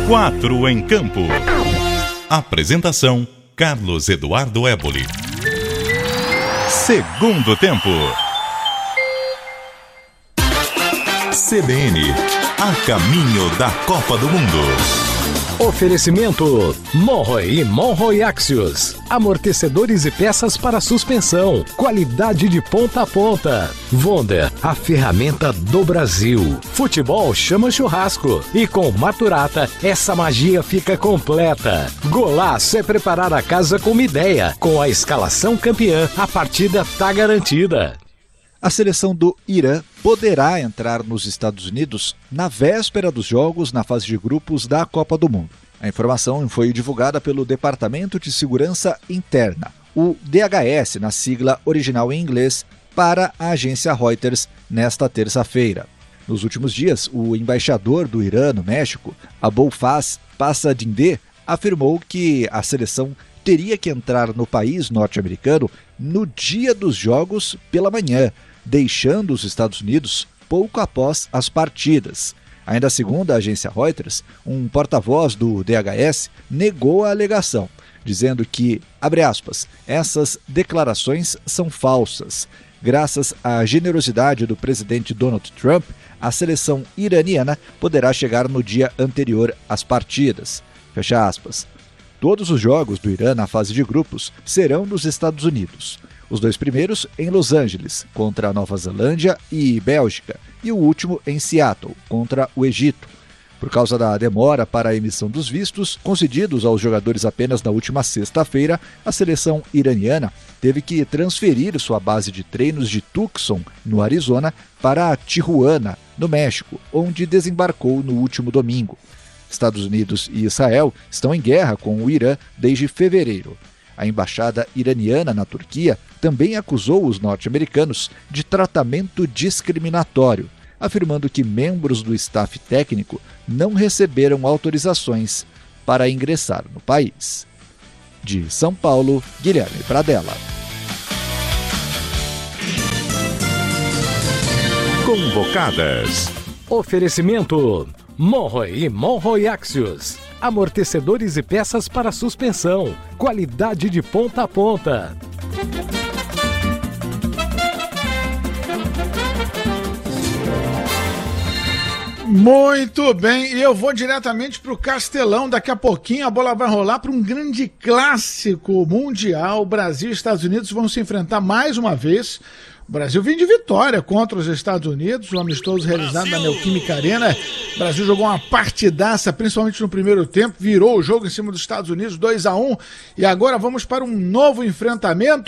4 em Campo. Apresentação: Carlos Eduardo Éboli. Segundo tempo. CBN, a caminho da Copa do Mundo. Oferecimento: Monroe e Monroe Axios. Amortecedores e peças para suspensão. Qualidade de ponta a ponta. Wonder, a ferramenta do Brasil. Futebol chama churrasco. E com Maturata, essa magia fica completa. Golaço é preparar a casa com uma ideia. Com a escalação campeã, a partida tá garantida. A seleção do Irã poderá entrar nos Estados Unidos na véspera dos jogos na fase de grupos da Copa do Mundo. A informação foi divulgada pelo Departamento de Segurança Interna, o DHS, na sigla original em inglês, para a agência Reuters nesta terça-feira. Nos últimos dias, o embaixador do Irã no México, Abolfaz Passadindeh, afirmou que a seleção teria que entrar no país norte-americano no dia dos jogos pela manhã, deixando os Estados Unidos pouco após as partidas. Ainda segundo a agência Reuters, um porta-voz do DHS negou a alegação, dizendo que, abre aspas, essas declarações são falsas. Graças à generosidade do presidente Donald Trump, a seleção iraniana poderá chegar no dia anterior às partidas. Fecha aspas. Todos os jogos do Irã na fase de grupos serão nos Estados Unidos. Os 2 primeiros em Los Angeles, contra a Nova Zelândia e Bélgica, e o último em Seattle, contra o Egito. Por causa da demora para a emissão dos vistos, concedidos aos jogadores apenas na última sexta-feira, a seleção iraniana teve que transferir sua base de treinos de Tucson, no Arizona, para Tijuana, no México, onde desembarcou no último domingo. Estados Unidos e Israel estão em guerra com o Irã desde fevereiro. A embaixada iraniana na Turquia também acusou os norte-americanos de tratamento discriminatório, afirmando que membros do staff técnico não receberam autorizações para ingressar no país. De São Paulo, Guilherme Pradella. Convocadas. Oferecimento: Monroe e Monroe Axios. Amortecedores e peças para suspensão. Qualidade de ponta a ponta. Muito bem, e eu vou diretamente para o Castelão. Daqui a pouquinho a bola vai rolar para um grande clássico mundial. Brasil e Estados Unidos vão se enfrentar mais uma vez. O Brasil vem de vitória contra os Estados Unidos, um amistoso realizado na Neoquímica Arena. O Brasil jogou uma partidaça, principalmente no primeiro tempo, virou o jogo em cima dos Estados Unidos, 2-1. E agora vamos para um novo enfrentamento.